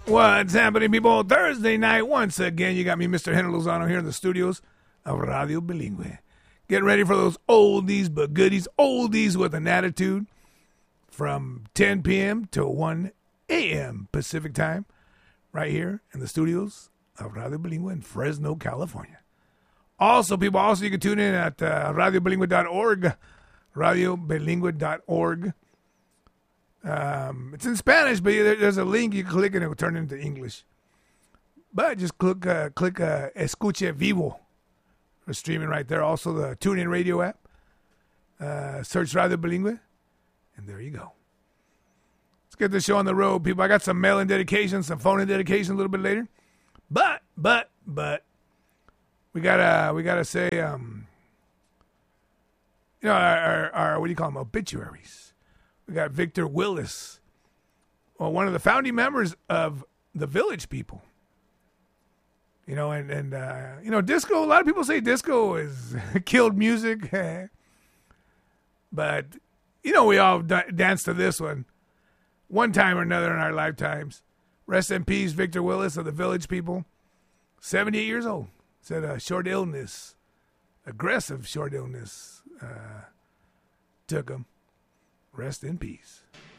What's happening, people? Thursday night, once again, you got me, Mr. Henry Lozano, here in the studios of Radio Bilingüe. Getting ready for those oldies but goodies, oldies with an attitude, from 10 p.m. to 1 a.m. Pacific time, right here in the studios of Radio Bilingüe in Fresno, California. Also, people, you can tune in at radiobilingüe.org, radiobilingüe.org. It's in Spanish, but there's a link you click and it will turn into English. But just click Escuche Vivo. We're streaming right there. Also, the TuneIn Radio app. Search Radio Bilingüe, and there you go. Let's get this show on the road, people. I got some mail-in dedications, some phone-in dedications a little bit later. But we gotta say, our what do you call them? Obituaries. We got Victor Willis, one of the founding members of the Village People. And disco, a lot of people say disco has killed music. But, we all dance to this one time or another in our lifetimes. Rest in peace, Victor Willis of the Village People. 78 years old. Said a short illness, aggressive short illness, took him. Rest in peace.